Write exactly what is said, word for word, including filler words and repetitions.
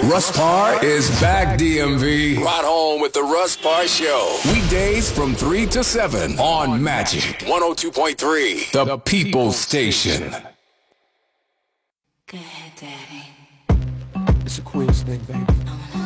Russ Parr is back, D M V. Right home with the Russ Parr Show. Weekdays from three to seven on Magic one oh two point three, the People's Station. Go ahead, Daddy. It's a Queens thing, baby.